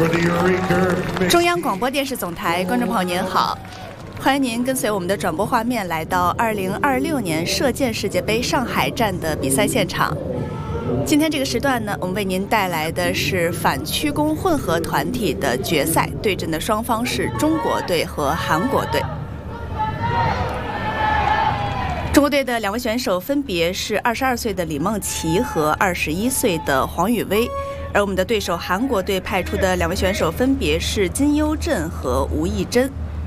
中央广播电视总台观众朋友您好，欢迎您跟随我们的转播画面来到2026年射箭世界杯上海站的比赛现场。今天这个时段呢，我们为您带来的是反曲弓混合团体的决赛，对阵的双方是中国队和韩国队。中国队的两位选手分别是22岁的李梦琪和21岁的黄宇威，而我们的对手韩国队派出的两位选手分别是金优镇和吴艺珍。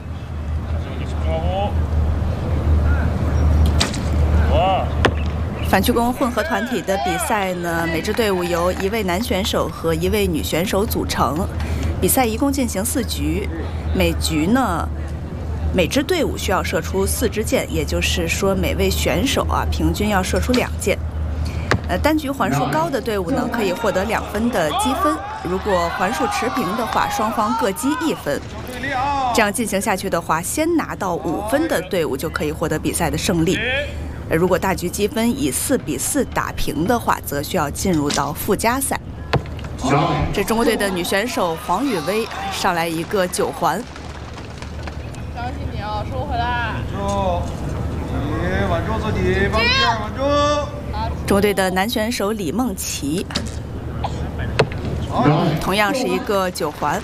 反曲弓混合团体的比赛呢，每支队伍由一位男选手和一位女选手组成，比赛一共进行4局，每局呢，每支队伍需要射出4支箭，也就是说每位选手平均要射出2箭。单局环数高的队伍呢，可以获得2分的积分，如果环数持平的话，双方各积1分。这样进行下去的话，先拿到5分的队伍就可以获得比赛的胜利。如果大局积分以4比4打平的话，则需要进入到附加赛。这中国队的女选手黄宇威上来一个9环。 相信你啊，收回来。 稳住自己，放第二，稳住。 中国队的男选手李梦琪，同样是一个9环。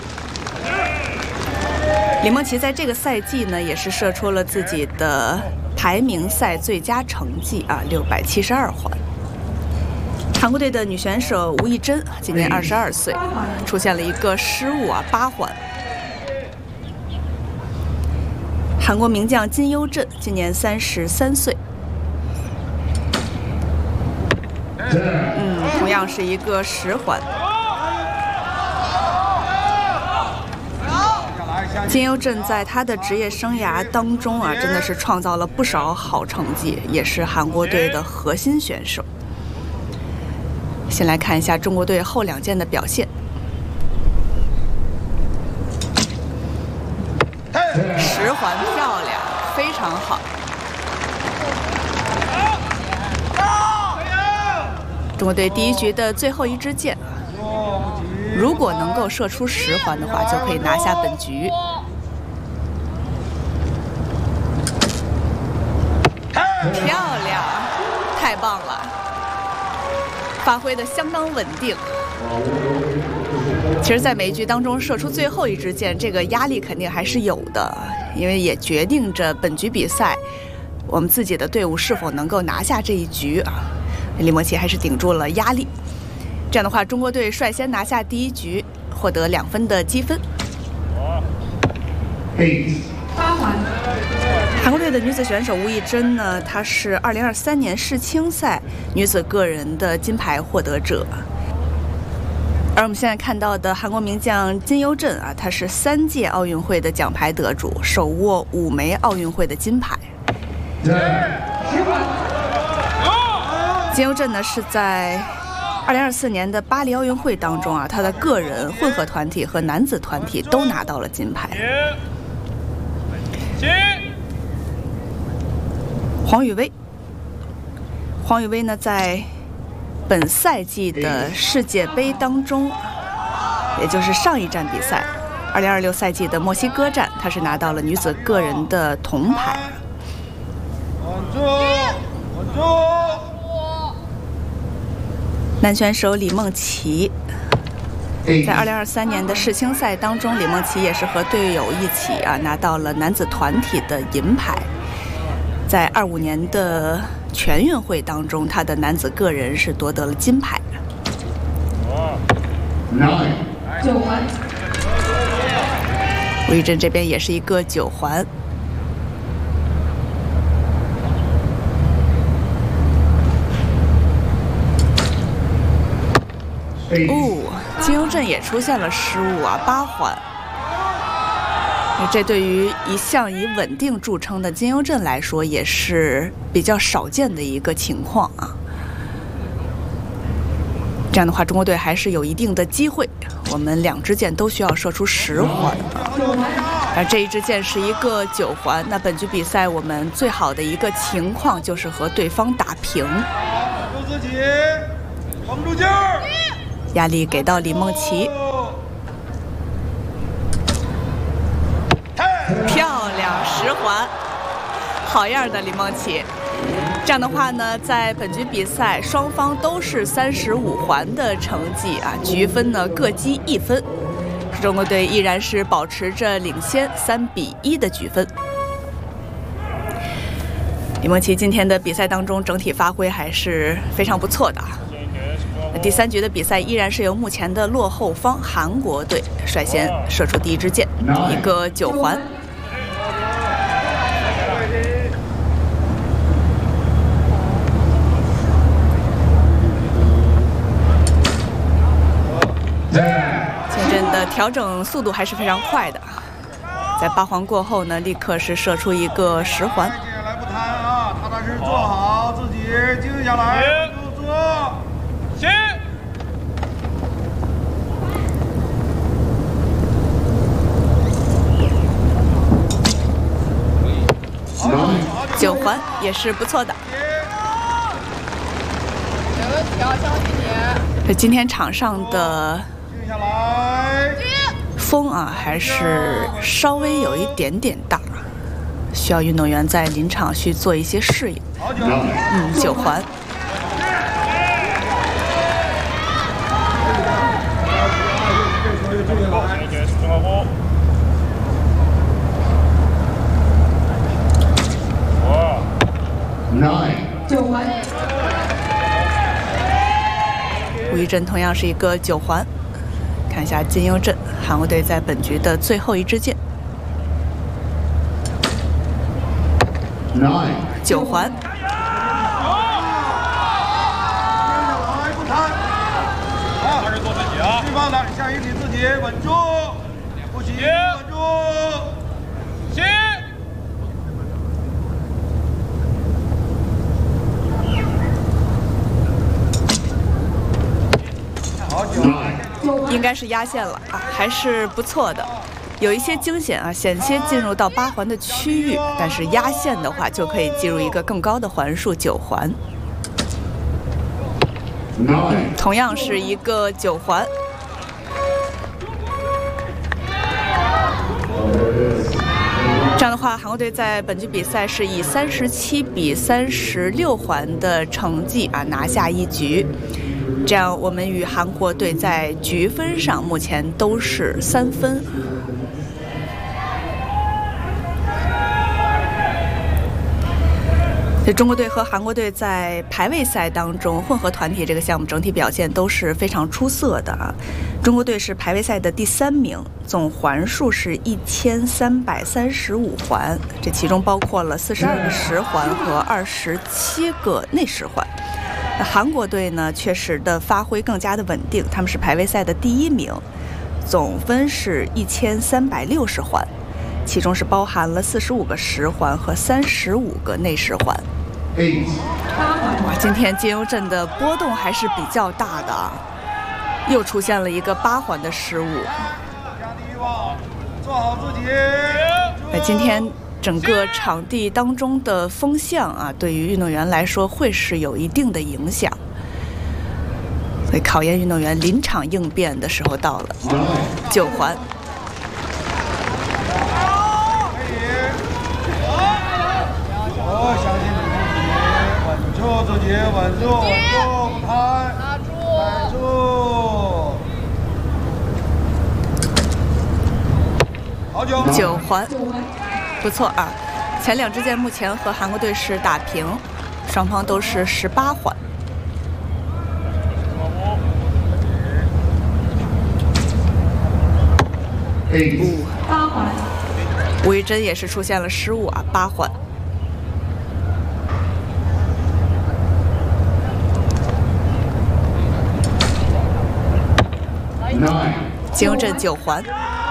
李梦琪在这个赛季呢，也是射出了自己的排名赛最佳成绩672环。韩国队的女选手吴艺珍今年22岁，出现了一个失误8环。韩国名将金优镇今年33岁，同样是一个10环。金优镇在他的职业生涯当中真的是创造了不少好成绩，也是韩国队的核心选手。先来看一下中国队后2箭的表现。10环漂亮，非常好。中国队第1局的最后1支箭，如果能够射出10环的话，就可以拿下本局。漂亮，太棒了，发挥的相当稳定。其实，在每一局当中射出最后1支箭，这个压力肯定还是有的，因为也决定着本局比赛我们自己的队伍是否能够拿下这一局李梦琪还是顶住了压力。这样的话，中国队率先拿下第1局，获得2分的积分。 8环。 韩国队的女子选手吴艺珍呢，她是2023年世青赛女子个人的金牌获得者。而我们现在看到的韩国名将金优镇她是3届奥运会的奖牌得主，手握5枚奥运会的金牌。金优镇呢是在2024年的巴黎奥运会当中她的个人混合团体和男子团体都拿到了金牌。黄宇威呢，在本赛季的世界杯当中，也就是上一站比赛2026赛季的墨西哥站，他是拿到了女子个人的铜牌。 稳住。 男选手李梦琪在2023年的世青赛当中，李梦琪也是和队友一起拿到了男子团体的银牌。在25年的全运会当中，他的男子个人是夺得了金牌。 9环。 吴艺珍这边也是一个9环。金优镇也出现了失误8环。这对于一向以稳定著称的金优镇来说，也是比较少见的一个情况这样的话，中国队还是有一定的机会。我们2支箭都需要射出10环而这一支箭是一个9环。那本局比赛我们最好的一个情况就是和对方打平。 稳住自己，绷住劲儿。 压力给到李梦琪。 漂亮10环，好样的，李梦琪。这样的话呢，在本局比赛双方都是35环的成绩啊，局分呢各积1分，中国队依然是保持着领先3比1的局分。李梦琪今天的比赛当中整体发挥还是非常不错的啊。第3局的比赛依然是由目前的落后方韩国队率先射出第一支箭，一个9环。现阵的调整速度还是非常快的，在8环过后呢，立刻是射出一个10环。 来不谈啊，踏踏实实做好自己，静下来，就做。行。 9环也是不错的。 没问题啊，相信你。 今天场上的风啊，还是稍微有一点点大，需要运动员在临场去做一些适应。9环。 9环。 吴一真同样是一个9环。看一下金优镇，韩国队在本局的最后一支箭。9环。 不谈。好，还是做自己啊。对方的，下一给自己稳住，不行，稳住。行。 应该是压线了啊，还是不错的，有一些惊险啊，险些进入到8环的区域，但是压线的话就可以进入一个更高的环数9环。同样是一个9环。这样的话，韩国队在本局比赛是以37比36环的成绩啊拿下一局。这样，我们与韩国队在局分上目前都是3分。中国队和韩国队在排位赛当中，混合团体这个项目整体表现都是非常出色的啊。中国队是排位赛的第3名，总环数是1335环，这其中包括了42个10环和27个内10环。韩国队呢，确实的发挥更加的稳定，他们是排位赛的第1名，总分是1360环，其中是包含了45个10环和35个内10环。哇，今天金优镇的波动还是比较大的啊，又出现了一个8环的失误。 做好自己。 那今天整个场地当中的风向啊，对于运动员来说会是有一定的影响，所以考验运动员临场应变的时候到了。9环。 我相信你自己，稳住自己，稳住，稳住，不贪， 拿住， 稳住。好 9环。不错啊，前2支箭目前和韩国队是打平，双方都是18环。 8环。 吴一真也是出现了失误啊，8环。金优镇9环。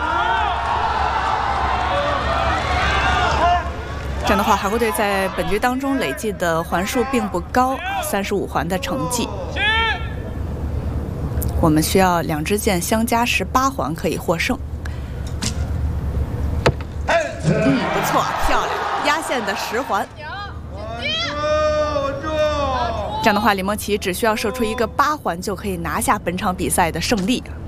这样的话，韩国队在本局当中累计的环数并不高，35环的成绩。我们需要2支箭相加18环可以获胜。不错，漂亮，压线的10环。这样的话，李梦琪只需要射出一个8环就可以拿下本场比赛的胜利。